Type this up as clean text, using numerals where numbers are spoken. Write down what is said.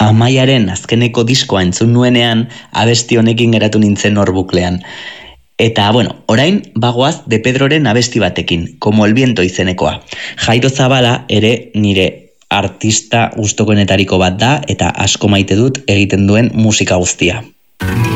Amaiaren azkeneko diskoa entzun nuenean, abesti honekin geratu nintzen hor buklean. Eta, orain bagoaz De Pedroren abesti batekin, Como el viento izenekoa. Jairo Zabala ere nire artista gustokoenetariko bat da, eta asko maite dut egiten duen musika guztia.